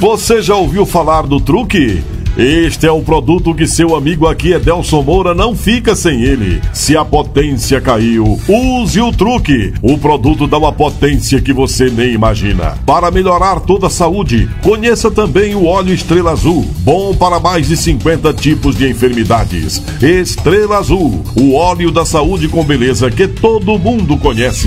Você já ouviu falar do truque? Este é o produto que seu amigo aqui, Edelson Moura, não fica sem ele. Se a potência caiu, use o truque. O produto dá uma potência que você nem imagina. Para melhorar toda a saúde, conheça também o óleo Estrela Azul. Bom para mais de 50 tipos de enfermidades. Estrela Azul, o óleo da saúde com beleza que todo mundo conhece.